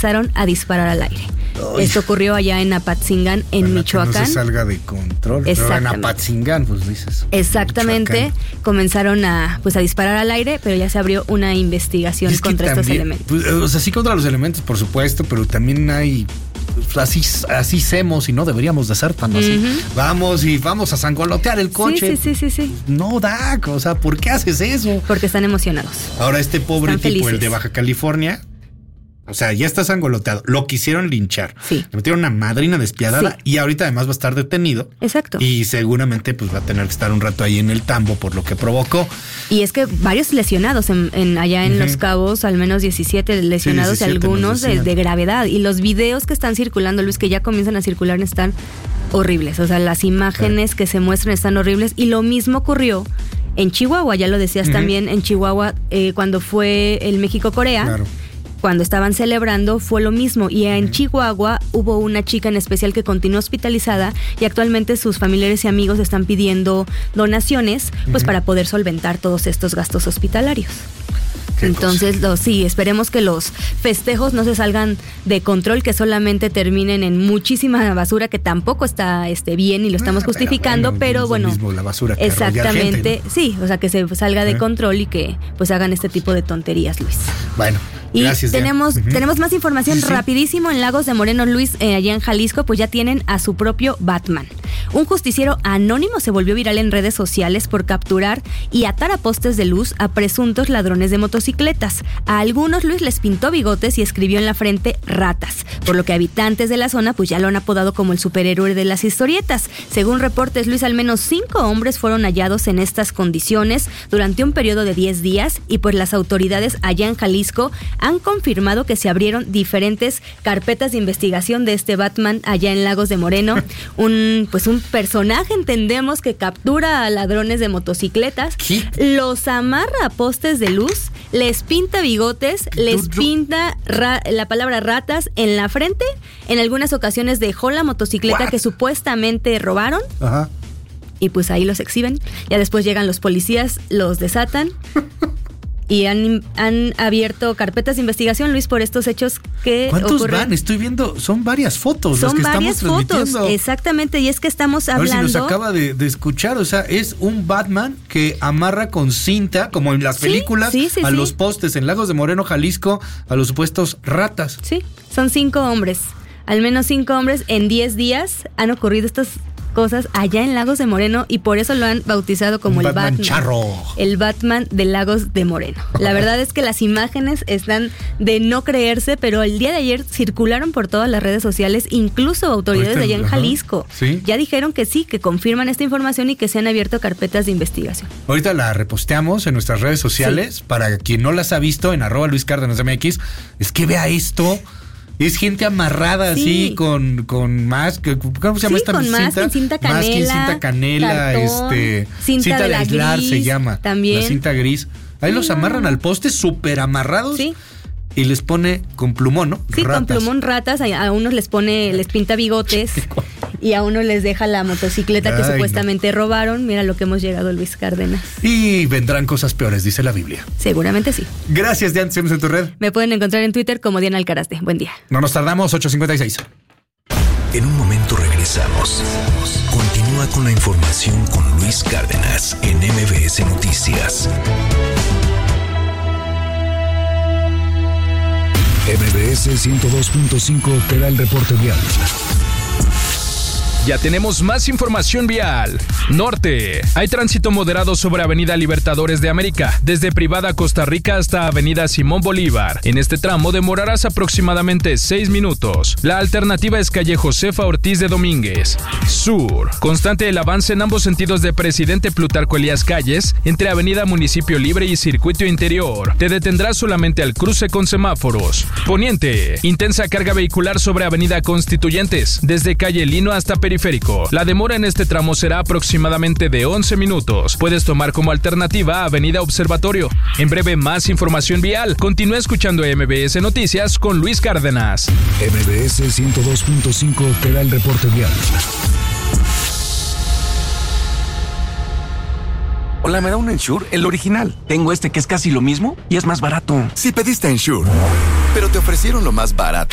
comenzaron a disparar al aire. Esto ocurrió allá en Apatzingán, en Michoacán. Que no se salga de control. Pero en Apatzingán, pues dices. Exactamente. Comenzaron a disparar al aire, pero ya se abrió una investigación contra estos elementos. Pues, o sea, sí contra los elementos, por supuesto, pero también hay... Así hacemos y no deberíamos de ser tan así. Vamos a sangolotear el coche. Sí. No da, o sea, ¿por qué haces eso? Porque están emocionados. Ahora este pobre están tipo, felices. el de Baja California, o sea, ya está sangoloteado. Lo quisieron linchar. Sí. Le metieron una madrina despiadada y ahorita además va a estar detenido. Exacto. Y seguramente pues va a tener que estar un rato ahí en el tambo por lo que provocó. Y es que varios lesionados allá en Los Cabos, al menos 17 lesionados, 17 algunos de gravedad. Y los videos que están circulando, Luis, que ya comienzan a circular, están horribles. O sea, las imágenes que se muestran están horribles. Y lo mismo ocurrió en Chihuahua, ya lo decías también, en Chihuahua, cuando fue el México-Corea. Claro. Cuando estaban celebrando fue lo mismo, y en Chihuahua hubo una chica en especial que continuó hospitalizada y actualmente sus familiares y amigos están pidiendo donaciones para poder solventar todos estos gastos hospitalarios. Entonces, esperemos que los festejos no se salgan de control, que solamente terminen en muchísima basura, que tampoco está bien y lo estamos justificando, pero bueno, mismo la basura que exactamente, gente, ¿no? Sí, o sea, que se salga de control y que pues hagan este tipo de tonterías, Luis. Bueno, y gracias. tenemos más información rapidísimo. En Lagos de Moreno, Luis, allá en Jalisco, pues ya tienen a su propio Batman. Un justiciero anónimo se volvió viral en redes sociales por capturar y atar a postes de luz a presuntos ladrones de motocicletas. A algunos, Luis, les pintó bigotes y escribió en la frente ratas, por lo que habitantes de la zona pues ya lo han apodado como el superhéroe de las historietas. Según reportes, Luis, al menos 5 hombres fueron hallados en estas condiciones durante un periodo de 10 días y pues las autoridades allá en Jalisco han confirmado que se abrieron diferentes carpetas de investigación de este Batman allá en Lagos de Moreno. Un personaje, entendemos, que captura a ladrones de motocicletas, los amarra a postes de luz, les pinta bigotes, les pinta la palabra ratas en la frente. En algunas ocasiones dejó la motocicleta que supuestamente robaron. Ajá. Y pues ahí los exhiben. Ya después llegan los policías, los desatan. Y han abierto carpetas de investigación, Luis, por estos hechos que ¿Cuántos ocurren? van? Estoy viendo, son varias fotos las que estamos transmitiendo. Fotos, exactamente, y es que estamos hablando... A ver si nos acaba de escuchar, o sea, es un Batman que amarra con cinta, como en las películas, a los postes en Lagos de Moreno, Jalisco, a los supuestos ratas. Sí, son 5 hombres, al menos 5 hombres en 10 días han ocurrido estas cosas allá en Lagos de Moreno y por eso lo han bautizado como el Batman charro. El Batman de Lagos de Moreno. La verdad es que las imágenes están de no creerse, pero el día de ayer circularon por todas las redes sociales, incluso autoridades de allá en Jalisco. ¿Sí? Ya dijeron que sí, que confirman esta información y que se han abierto carpetas de investigación. Ahorita la reposteamos en nuestras redes sociales, para quien no las ha visto, en @LuisCárdenasMX. Es que vea esto. Es gente amarrada así con más, ¿cómo se llama esta con cinta? Cinta canela. Más que cinta canela, cartón, cinta de aislar gris, se llama. También. La cinta gris. Ahí los amarran al poste súper amarrados. Sí. Y les pone con plumón, ¿no? Sí, ratas. Con plumón ratas. A unos les pinta bigotes y a unos les deja la motocicleta que supuestamente robaron. Mira lo que hemos llegado, Luis Cárdenas. Y vendrán cosas peores, dice la Biblia. Seguramente sí. Gracias, Diana. ¿Seguimos en tu red? Me pueden encontrar en Twitter como Diana Alcarazde. Buen día. No nos tardamos, 8:56. En un momento regresamos. Continúa con la información con Luis Cárdenas en MBS Noticias. MBS 102.5 te da el reporte vial. Ya tenemos más información vial. Norte. Hay tránsito moderado sobre Avenida Libertadores de América, desde Privada Costa Rica hasta Avenida Simón Bolívar. En este tramo demorarás aproximadamente 6 minutos. La alternativa es calle Josefa Ortiz de Domínguez. Sur. Constante el avance en ambos sentidos de Presidente Plutarco Elías Calles, entre Avenida Municipio Libre y Circuito Interior. Te detendrás solamente al cruce con semáforos. Poniente. Intensa carga vehicular sobre Avenida Constituyentes, desde calle Lino hasta Periférico. La demora en este tramo será aproximadamente de 11 minutos. Puedes tomar como alternativa Avenida Observatorio. En breve, más información vial. Continúa escuchando MBS Noticias con Luis Cárdenas. MBS 102.5 te da el reporte vial. Hola, ¿me da un Ensure? El original. Tengo este que es casi lo mismo y es más barato. Sí pediste Ensure, pero te ofrecieron lo más barato.